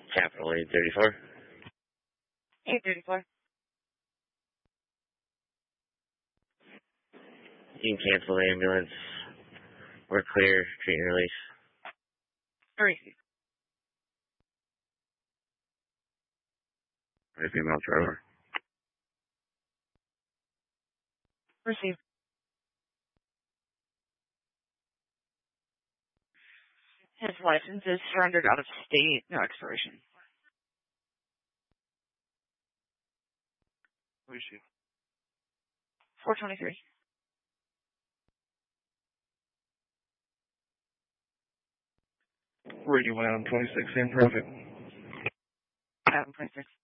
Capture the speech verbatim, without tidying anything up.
Capital eight thirty-four. eight thirty-four. You can cancel the ambulance. We're clear. Treat and release. Receive. Female driver. Receive. His license is surrendered out of state. No expiration. Receive. four twenty-three. Radio Adam twenty-six in profit. Adam twenty-six.